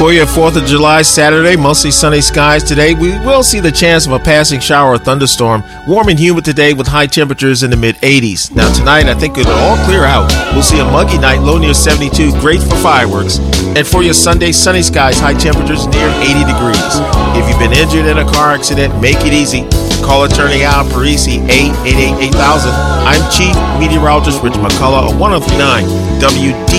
For your 4th of July Saturday, mostly sunny skies today. We will see the chance of a passing shower or thunderstorm. Warm and humid today with high temperatures in the mid-80s. Now tonight, I think it'll all clear out. We'll see a muggy night, low near 72, great for fireworks. And for your Sunday, sunny skies, high temperatures near 80 degrees. If you've been injured in a car accident, make it easy. Call attorney Al Parisi, 888-8000. I'm Chief Meteorologist Rich McCullough of 103.9 WD.